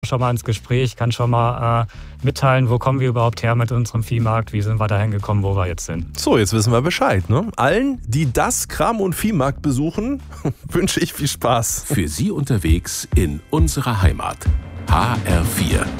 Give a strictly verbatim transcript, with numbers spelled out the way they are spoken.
schon mal ins Gespräch, kann schon mal äh, mitteilen, wo kommen wir überhaupt her mit unserem Viehmarkt, wie sind wir dahin gekommen, wo wir jetzt sind. So, jetzt wissen wir Bescheid, ne? Allen, die das Kram- und Viehmarkt besuchen, wünsche ich viel Spaß. Für Sie unterwegs in unserer Heimat. H R vier.